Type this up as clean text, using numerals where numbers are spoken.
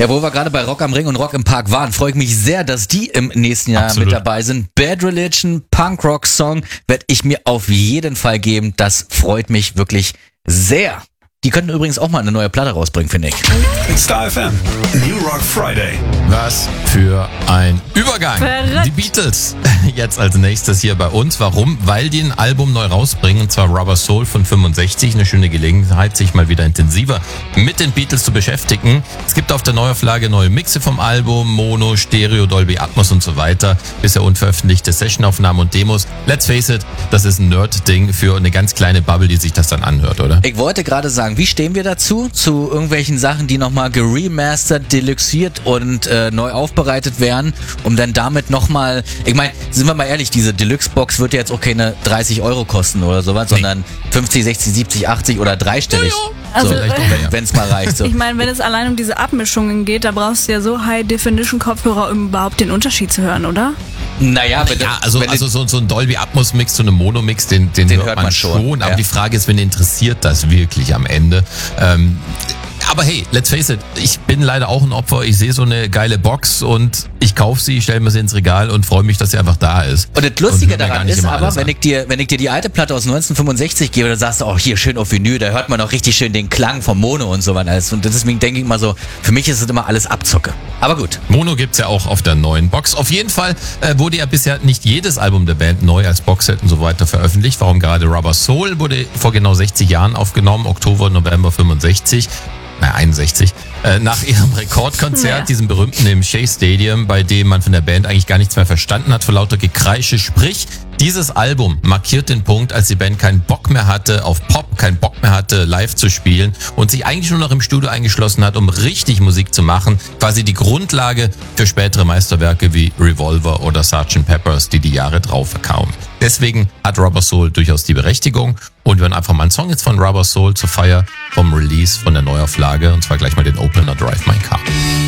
Ja, wo wir gerade bei Rock am Ring und Rock im Park waren, freue ich mich sehr, dass die im nächsten Jahr Absolut mit dabei sind. Bad Religion, Punk-Rock-Song werde ich mir auf jeden Fall geben. Das freut mich wirklich sehr. Die könnten übrigens auch mal eine neue Platte rausbringen, finde ich. Star FM, New Rock Friday. Was für ein Übergang. Verrückt. Die Beatles jetzt als nächstes hier bei uns. Warum? Weil die ein Album neu rausbringen, und zwar Rubber Soul von 65. Eine schöne Gelegenheit, sich mal wieder intensiver mit den Beatles zu beschäftigen. Es gibt auf der Neuauflage neue Mixe vom Album, Mono, Stereo, Dolby Atmos und so weiter. Bisher unveröffentlichte Sessionaufnahmen und Demos. Let's face it, das ist ein Nerd-Ding für eine ganz kleine Bubble, die sich das dann anhört, oder? Ich wollte gerade sagen, wie stehen wir dazu? Zu irgendwelchen Sachen, die nochmal geremastert, deluxiert und neu aufbereitet werden, um dann damit nochmal, ich meine, sind wir mal ehrlich, diese Deluxe-Box wird ja jetzt auch keine 30 € kosten oder sowas, sondern 50, 60, 70, 80 oder dreistellig. Also, Vielleicht auch mehr. Wenn es mal reicht. So. Ich meine, wenn es allein um diese Abmischungen geht, da brauchst du ja so High-Definition-Kopfhörer, um überhaupt den Unterschied zu hören, oder? Naja, wenn Ja, du, wenn also so ein Dolby Atmos Mix, so eine Mono Mix, den hört man schon. Aber ja. die Frage ist, wen interessiert das wirklich am Ende? Aber hey, let's face it, ich bin leider auch ein Opfer. Ich sehe so eine geile Box und ich kaufe sie, stelle mir sie ins Regal und freue mich, dass sie einfach da ist. Und das Lustige hör mir gar daran nicht ist immer aber, alles wenn ich dir die alte Platte aus 1965 gebe, dann sagst du auch hier schön auf Vinyl, da hört man auch richtig schön den Klang vom Mono und so weiter. Und deswegen denke ich mal so, für mich ist es immer alles Abzocke. Aber gut. Mono gibt's ja auch auf der neuen Box. Auf jeden Fall wurde ja bisher nicht jedes Album der Band neu als Boxset und so weiter veröffentlicht. Warum gerade Rubber Soul wurde vor genau 60 Jahren aufgenommen, Oktober, November 65. 61. Nach ihrem Rekordkonzert, Ja. diesem berühmten im Shea Stadium, bei dem man von der Band eigentlich gar nichts mehr verstanden hat, vor lauter Gekreische. Sprich, dieses Album markiert den Punkt, als die Band keinen Bock mehr hatte auf Pop, keinen Bock mehr hatte, live zu spielen und sich eigentlich nur noch im Studio eingeschlossen hat, um richtig Musik zu machen. Quasi die Grundlage für spätere Meisterwerke wie Revolver oder Sgt. Peppers, die Jahre drauf kamen. Deswegen hat Rubber Soul durchaus die Berechtigung. Und wir hören einfach mal einen Song jetzt von Rubber Soul zur Feier vom Release von der Neuauflage. Und zwar gleich mal den Opener Drive My Car.